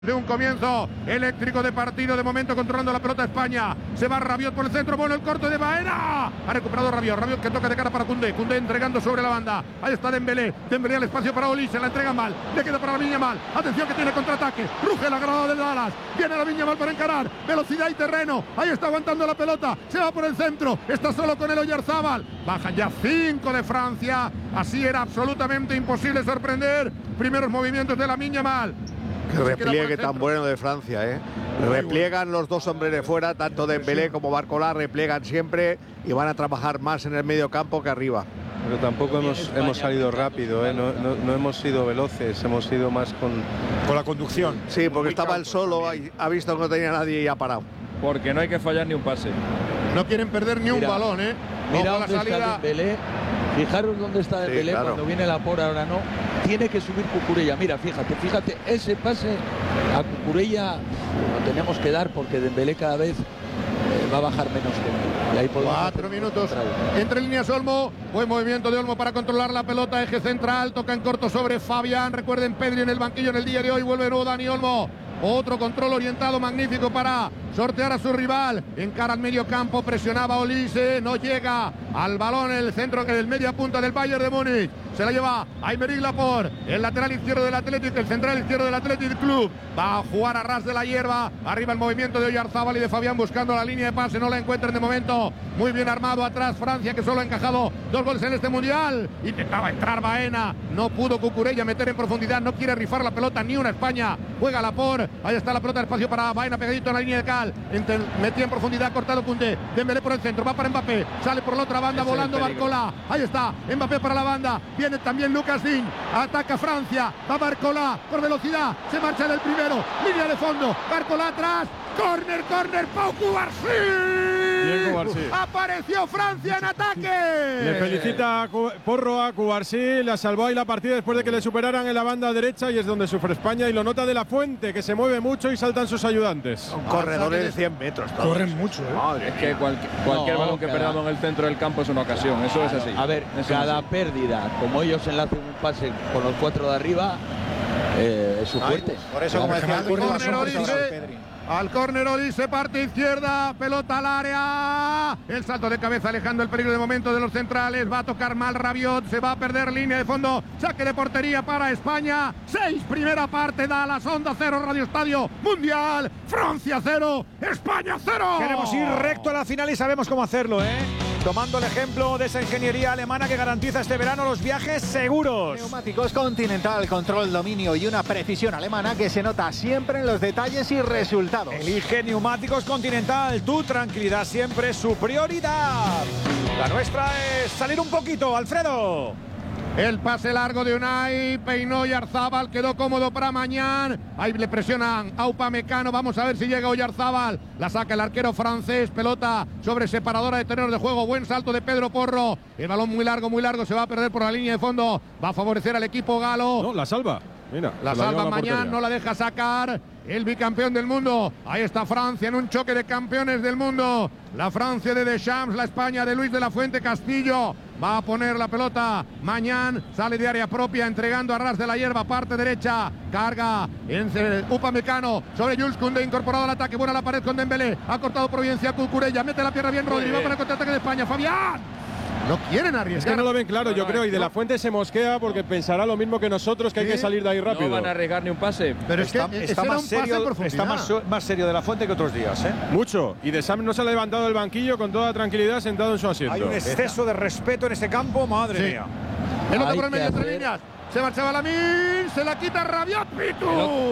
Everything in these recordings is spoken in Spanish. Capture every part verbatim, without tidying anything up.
De un comienzo eléctrico de partido, de momento controlando la pelota España. Se va Rabiot por el centro, bueno el corte de Baena. Ha recuperado Rabiot, Rabiot que toca de cara para Koundé. Koundé entregando sobre la banda. Ahí está Dembélé, Dembélé al espacio para Oli, se la entrega mal. Le queda para Lamine Yamal. Atención que tiene contraataque. Ruge la granada de Dallas. Viene Lamine Yamal para encarar. Velocidad y terreno. Ahí está aguantando la pelota. Se va por el centro. Está solo con el Oyarzabal. Bajan ya cinco de Francia. Así era absolutamente imposible sorprender. Primeros movimientos de Lamine Yamal. Qué repliegue tan bueno de Francia, ¿eh? Repliegan los dos hombres de fuera, tanto Dembélé como Barcola repliegan siempre y van a trabajar más en el medio campo que arriba. Pero tampoco hemos, hemos salido rápido, ¿eh? no, no, no hemos sido veloces, hemos ido más con, con la conducción. Sí, porque estaba él solo, y ha visto que no tenía nadie y ha parado. Porque no hay que fallar ni un pase. No quieren perder ni mira, un balón, ¿eh? Mira dónde está Dembélé. Fijaros dónde está Dembélé, sí, claro. Cuando viene la por ahora no. Tiene que subir Cucurella. Mira, fíjate, fíjate, ese pase a Cucurella lo tenemos que dar porque Dembélé cada vez eh, va a bajar menos que él. Y ahí Cuatro minutos. Entre líneas Olmo. Buen movimiento de Olmo para controlar la pelota. Eje central. Toca en corto sobre Fabián. Recuerden, Pedri en el banquillo en el día de hoy. Vuelve de nuevo Dani Olmo. Otro control orientado magnífico para sortear a su rival. Encara al medio campo, presionaba a Olise, no llega al balón el centro del media punta del Bayern de Múnich. Se la lleva Aymeric Laporte, el lateral izquierdo del Atlético, el central izquierdo del Athletic Club. Va a jugar a ras de la hierba. Arriba el movimiento de Oyarzabal y de Fabián buscando la línea de pase. No la encuentran de momento. Muy bien armado atrás Francia, que solo ha encajado dos goles en este mundial. Intentaba entrar Baena. No pudo Cucurella meter en profundidad. No quiere rifar la pelota ni una España. Juega Laporte. Ahí está la pelota, espacio para Baena pegadito en la línea de cal. Enter, metía en profundidad, cortado Koundé. Dembélé por el centro, va para Mbappé. Sale por la otra banda, ese volando Barcola. Ahí está, Mbappé para la banda. Viene también Lucas Digne. Ataca Francia. Va Barcola por velocidad. Se marcha en el primero. Línea de fondo. Barcola atrás. Corner, corner, Pau Cubarsí. Bien, Cubarsí. Apareció Francia en ataque. Le felicita a Porro a Cubarsí, la salvó ahí la partida después de que le superaran en la banda derecha y es donde sufre España y lo nota De La Fuente, que se mueve mucho y saltan sus ayudantes. Son corredores de cien metros. Todos. Corren mucho, ¿eh? Madre es que cual, cualquier no, balón que cada... perdamos en el centro del campo es una ocasión, eso es así. A ver, eso cada es pérdida, como ellos enlacen un pase con los cuatro de arriba, eh, es su fuerte. Por eso, como decía, al córner Olise, parte izquierda, pelota al área. El salto de cabeza alejando el peligro de momento de los centrales. Va a tocar mal Rabiot, se va a perder línea de fondo. Saque de portería para España. Seis, primera parte, da la Onda cero, Radio Estadio Mundial. Francia cero, España cero. Queremos ir recto a la final y sabemos cómo hacerlo, ¿eh? Tomando el ejemplo de esa ingeniería alemana que garantiza este verano los viajes seguros. Neumáticos Continental, control, dominio y una precisión alemana que se nota siempre en los detalles y resultados. Elige Neumáticos Continental, tu tranquilidad siempre su prioridad. La nuestra es salir un poquito, Alfredo. El pase largo de Unai, peinó Oyarzabal, quedó cómodo para Mañán. Ahí le presionan a Upamecano, vamos a ver si llega Oyarzabal. La saca el arquero francés, pelota sobre separadora de terrenos de juego. Buen salto de Pedro Porro. El balón muy largo, muy largo, se va a perder por la línea de fondo. Va a favorecer al equipo galo. No, la salva. Mira, la salva Mañán, no la deja sacar. El bicampeón del mundo. Ahí está Francia en un choque de campeones del mundo. La Francia de Deschamps, la España de Luis de la Fuente Castillo. Va a poner la pelota Mañán, sale de área propia, entregando a ras de la hierba, parte derecha, carga en Upamecano sobre Jules Koundé, incorporado al ataque, buena la pared con Dembélé, ha cortado Providencia Cucurella, mete la pierna bien Rodri, va para el contraataque de España, Fabián. No quieren arriesgar. Es que no lo ven claro, yo creo, y De La Fuente se mosquea porque pensará lo mismo que nosotros, que hay que salir de ahí rápido. No van a arriesgar ni un pase. Pero es que está, está, más, serio, está más, más serio De La Fuente que otros días, ¿eh? Mucho. Y De Sam no se ha levantado del banquillo con toda tranquilidad sentado en su asiento. Hay un exceso de respeto en ese campo, madre sí. mía. Pelota por el medio, entre líneas. Se marchaba Lamine, se la quita Rabiot, Pitu.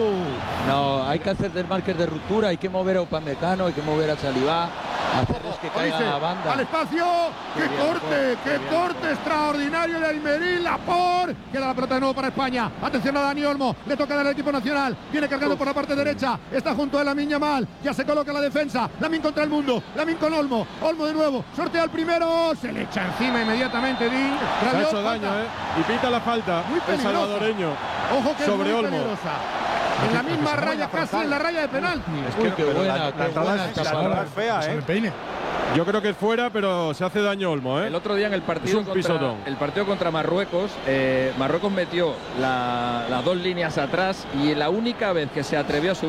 No, hay que hacer desmarques de ruptura, hay que mover a Upamecano, hay que mover a Saliba, hacerles que caigan a la banda. Al espacio, qué corte, qué corte extraordinario de Aymeric Laporte. Queda la pelota de nuevo para España. Atención a Dani Olmo, le toca dar al equipo nacional. Viene cargando por la parte derecha, está junto a Lamine Yamal. Ya se coloca la defensa. Lamine contra el mundo, Lamine con Olmo. Olmo de nuevo, sortea el primero, se le echa encima inmediatamente Digne. Se ha hecho daño, ¿eh? Y pita la falta. Muy el salvadoreño. Ojo que sobre es muy Olmo. Peligrosa. En la misma raya, casi en la raya de penalti. Es que, Uy, qué buena, la, qué la, buena la, la, la, la es fea, ¿eh? Peine. Yo creo que es fuera, pero se hace daño Olmo, ¿eh? El otro día en el partido, contra, el partido contra Marruecos, eh, Marruecos metió la, las dos líneas atrás y la única vez que se atrevió a subir